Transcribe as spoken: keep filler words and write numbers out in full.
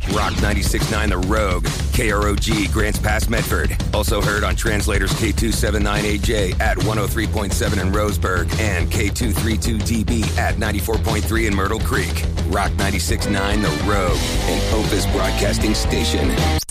Rock ninety-six point nine The Rogue, K R O G, Grants Pass, Medford. Also heard on Translators K two seventy-nine A J at one oh three point seven in Roseburg and K two thirty-two D B at ninety-four point three in Myrtle Creek. Rock ninety-six point nine The Rogue, an Opus Broadcasting station.